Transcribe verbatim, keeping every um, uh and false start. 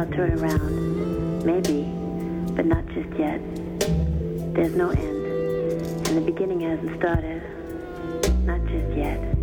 I'll turn around. Maybe, but not just yet. There's no end, and the beginning hasn't started. Not just yet.